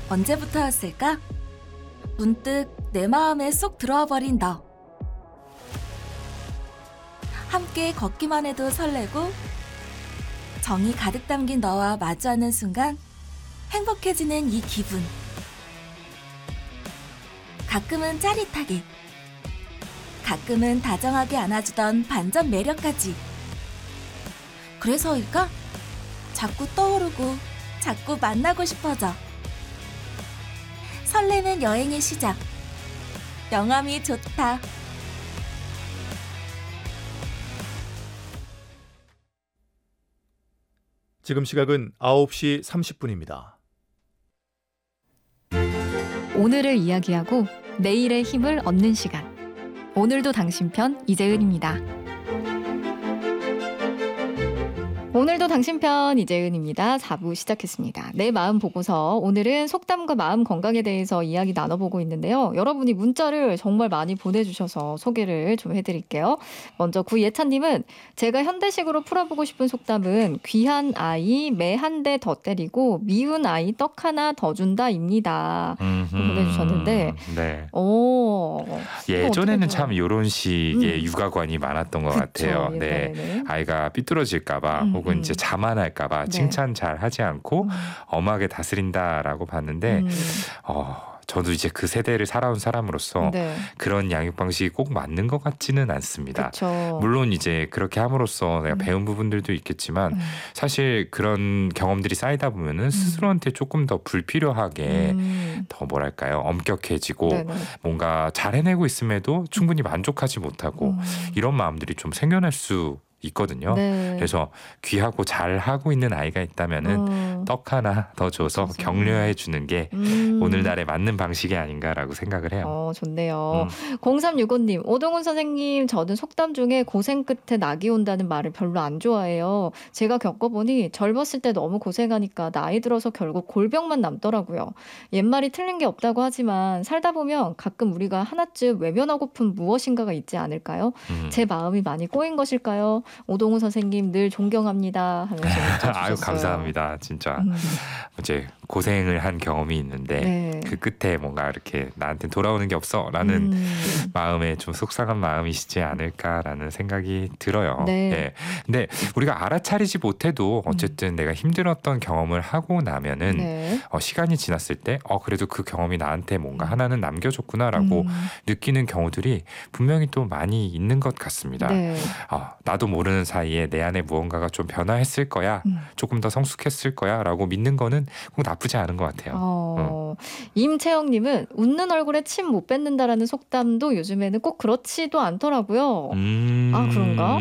언제부터였을까? 문득 내 마음에 쏙 들어와 버린 너. 함께 걷기만 해도 설레고 정이 가득 담긴 너와 마주하는 순간 행복해지는 이 기분. 가끔은 짜릿하게, 가끔은 다정하게 안아주던 반전 매력까지. 그래서일까? 자꾸 떠오르고 자꾸 만나고 싶어져. 설레는 여행의 시작. 영암이 좋다. 지금 시각은 9시 30분입니다. 오늘을 이야기하고 내일의 힘을 얻는 시간. 오늘도 당신 편 이재은입니다. 오늘도 당신 편 이재은입니다. 4부 시작했습니다. 내 마음 보고서 오늘은 속담과 마음 건강에 대해서 이야기 나눠보고 있는데요. 여러분이 문자를 정말 많이 보내주셔서 소개를 좀 해드릴게요. 먼저 구예찬님은 제가 현대식으로 풀어보고 싶은 속담은 귀한 아이 매 한 대 더 때리고 미운 아이 떡 하나 더 준다입니다. 보내주셨는데 네. 어떻게 예전에는 참 이런 식의 육아관이 많았던 것 같아요. 네. 네. 아이가 삐뚤어질까봐 혹은 이제 자만할까봐 네. 칭찬 잘 하지 않고 엄하게 다스린다라고 봤는데 저도 이제 그 세대를 살아온 사람으로서 네. 그런 양육 방식이 꼭 맞는 것 같지는 않습니다. 그쵸. 물론 이제 그렇게 함으로써 내가 배운 부분들도 있겠지만 사실 그런 경험들이 쌓이다 보면은 스스로한테 조금 더 불필요하게 더 뭐랄까요 엄격해지고 네네. 뭔가 잘 해내고 있음에도 충분히 만족하지 못하고 이런 마음들이 좀 생겨날 수 있거든요. 네. 그래서 귀하고 잘 하고 있는 아이가 있다면은 떡 하나 더 줘서 격려해 주는 게 오늘날에 맞는 방식이 아닌가라고 생각을 해요. 좋네요. 0365님, 오동훈 선생님, 저는 속담 중에 고생 끝에 낙이 온다는 말을 별로 안 좋아해요. 제가 겪어보니 젊었을 때 너무 고생하니까 나이 들어서 결국 골병만 남더라고요. 옛말이 틀린 게 없다고 하지만 살다 보면 가끔 우리가 하나쯤 외면하고픈 무엇인가가 있지 않을까요? 제 마음이 많이 꼬인 것일까요? 오동훈 선생님 늘 존경합니다 하면서 문자 아유 주셨어요. 감사합니다. 진짜 이제 고생을 한 경험이 있는데 네. 그 끝에 뭔가 이렇게 나한테 돌아오는 게 없어라는 마음에 좀 속상한 마음이시지 않을까라는 생각이 들어요. 네. 예. 근데 우리가 알아차리지 못해도 어쨌든 내가 힘들었던 경험을 하고 나면은 네. 시간이 지났을 때 그래도 그 경험이 나한테 뭔가 하나는 남겨줬구나라고 느끼는 경우들이 분명히 또 많이 있는 것 같습니다. 네. 나도 모르는 사이에 내 안에 무언가가 좀 변화했을 거야. 조금 더 성숙했을 거야 라고 믿는 거는 꼭 나쁘지 않은 것 같아요. 임채영님은 웃는 얼굴에 침 못 뱉는다라는 속담도 요즘에는 꼭 그렇지도 않더라고요. 그런가?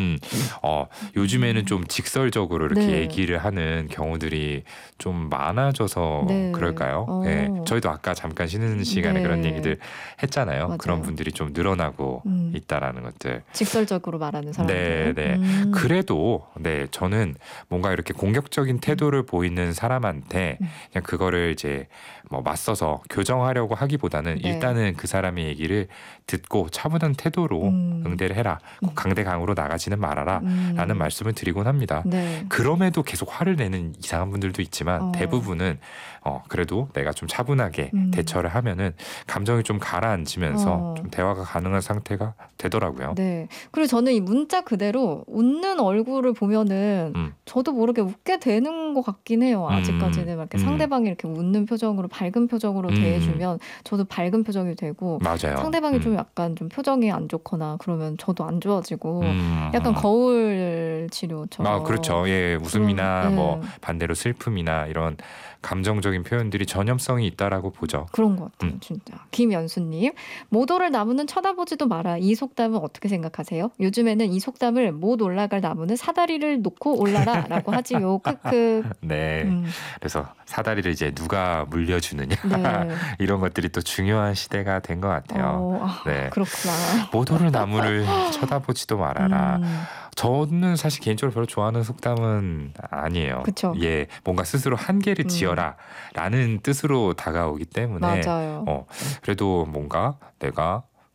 요즘에는 좀 직설적으로 이렇게 네. 얘기를 하는 경우들이 좀 많아져서 네. 그럴까요? 네. 저희도 아까 잠깐 쉬는 시간에 네. 그런 얘기들 했잖아요. 맞아요. 그런 분들이 좀 늘어나고 있다라는 것들. 직설적으로 말하는 사람들. 네. 그래도 저는 뭔가 이렇게 공격적인 태도를 보이는 사람한테 그냥 그거를 이제 뭐 맞서서 교정하려고 하기보다는 네. 일단은 그 사람의 얘기를 듣고 차분한 태도로 응대를 해라. 꼭 강대강으로 나가지는 말아라. 라는 말씀을 드리곤 합니다. 네. 그럼에도 계속 화를 내는 이상한 분들도 있지만 대부분은 그래도 내가 좀 차분하게 대처를 하면은 감정이 좀 가라앉으면서 좀 대화가 가능한 상태가 되더라고요. 네. 그리고 저는 이 문자 그대로 웃는 얼굴을 보면은 저도 모르게 웃게 되는 것 같긴 해요. 아직까지는 이렇게 상대방이 이렇게 웃는 표정으로 밝은 표정으로 대해주면 저도 밝은 표정이 되고 맞아요. 상대방이 좀 약간 좀 표정이 안 좋거나 그러면 저도 안 좋아지고 약간 거울 치료처럼. 그렇죠. 예, 웃음이나 네. 뭐 반대로 슬픔이나 이런 감정적인 표현들이 전염성이 있다라고 보죠. 그런 것 같아요. 진짜. 김연수님. 모도를 나무는 쳐다보지도 마라. 이 속담은 어떻게 생각하세요? 요즘에는 이 속담을 못 올라갈 나무는 사다리를 놓고 올라라 라고 하지요. 크크. 네. 그래서 사다리를 이제 누가 물려주느냐 네. 이런 것들이 또 중요한 시대가 된 것 같아요. 네. 그렇구나. 모도를 나무를 쳐다보지도 말아라. 저는 사실 개인적으로 별로 좋아하는 속담은 아니에요. 그쵸. 예, 뭔가 스스로 한계를 지어라라는 뜻으로 다가오기 때문에 맞아요. 그래도 뭔가 내가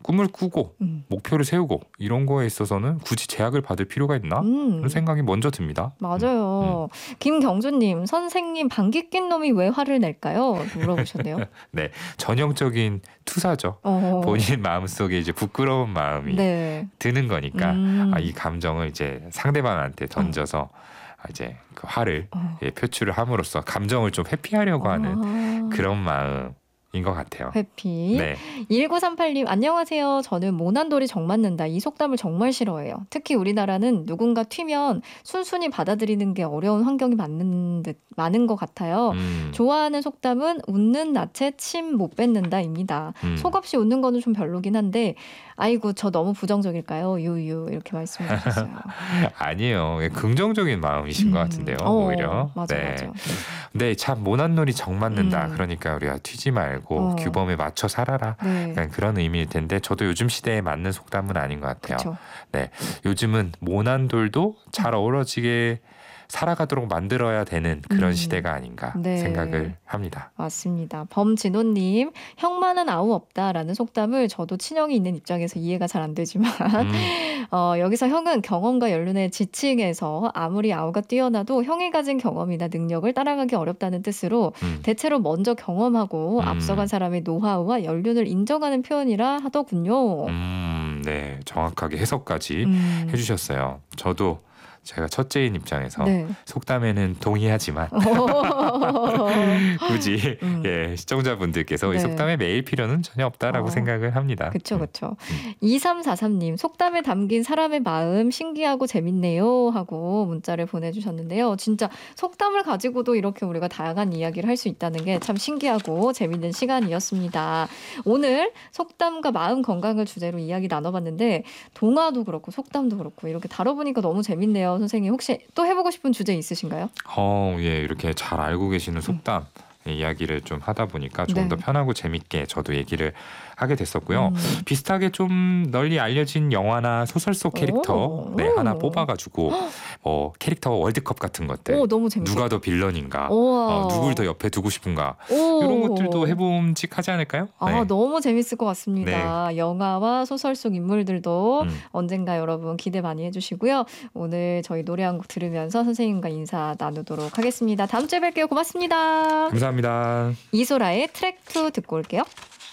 꿈을 꾸고 목표를 세우고 이런 거에 있어서는 굳이 제약을 받을 필요가 있나? 그런 생각이 먼저 듭니다. 맞아요. 김경주님, 선생님 방귀 낀 놈이 왜 화를 낼까요? 물어보셨네요. 네, 전형적인 투사죠. 본인 마음속에 이제 부끄러운 마음이 네. 드는 거니까 이 감정을 이제 상대방한테 던져서 이제 그 화를 표출을 함으로써 감정을 좀 회피하려고 하는 그런 마음인 것 같아요. 회피. 네. 1938님, 안녕하세요. 저는 모난돌이 정 맞는다. 이 속담을 정말 싫어해요. 특히 우리나라는 누군가 튀면 순순히 받아들이는 게 어려운 환경이 많은 것 같아요. 좋아하는 속담은 웃는 낯에 침 못 뱉는다입니다. 속없이 웃는 거는 좀 별로긴 한데 아이고 저 너무 부정적일까요? 유유 이렇게 말씀해 주셨어요. 아니에요. 긍정적인 마음이신 것 같은데요. 오히려. 맞아, 네. 맞아. 네, 참 모난놀이 정 맞는다. 그러니까 우리가 튀지 말고 규범에 맞춰 살아라. 네. 약간 그런 의미일 텐데 저도 요즘 시대에 맞는 속담은 아닌 것 같아요. 그쵸. 네, 요즘은 모난돌도 잘 어우러지게 살아가도록 만들어야 되는 그런 시대가 아닌가 네. 생각을 합니다. 맞습니다. 범진호님, 형만은 아우 없다라는 속담을 저도 친형이 있는 입장에서 이해가 잘 안 되지만 여기서 형은 경험과 연륜의 지칭에서 아무리 아우가 뛰어나도 형이 가진 경험이나 능력을 따라가기 어렵다는 뜻으로 대체로 먼저 경험하고 앞서간 사람의 노하우와 연륜을 인정하는 표현이라 하더군요. 네, 정확하게 해석까지 해주셨어요. 저도 제가 첫째인 입장에서 네. 속담에는 동의하지만 굳이 시청자분들께서 네. 이 속담에 매일 필요는 전혀 없다라고 생각을 합니다. 그렇죠, 그렇죠. 2343님, 속담에 담긴 사람의 마음 신기하고 재밌네요 하고 문자를 보내주셨는데요. 진짜 속담을 가지고도 이렇게 우리가 다양한 이야기를 할 수 있다는 게 참 신기하고 재밌는 시간이었습니다. 오늘 속담과 마음 건강을 주제로 이야기 나눠봤는데 동화도 그렇고 속담도 그렇고 이렇게 다뤄보니까 너무 재밌네요. 선생님 혹시 또 해보고 싶은 주제 있으신가요? 예, 이렇게 잘 알고 계시는 속담 이야기를 좀 하다 보니까 조금 더 편하고 재밌게 저도 얘기를 하게 됐었고요. 비슷하게 좀 널리 알려진 영화나 소설 속 캐릭터 하나 뽑아가지고 캐릭터 월드컵 같은 것들 너무 재밌어요. 누가 더 빌런인가 누굴 더 옆에 두고 싶은가 이런 것들도 해봄직하지 않을까요? 네. 너무 재밌을 것 같습니다. 네. 영화와 소설 속 인물들도 언젠가 여러분 기대 많이 해주시고요. 오늘 저희 노래 한 곡 들으면서 선생님과 인사 나누도록 하겠습니다. 다음 주에 뵐게요. 고맙습니다. 감사합니다. 이소라의 트랙 2 듣고 올게요.